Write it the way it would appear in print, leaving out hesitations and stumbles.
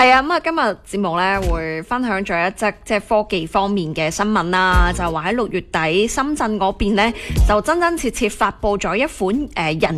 係啊，咁啊，今日節目咧會分享咗一則即係科技方面嘅新聞啦，就話喺6月底深圳嗰邊咧就真真切切發布咗一款人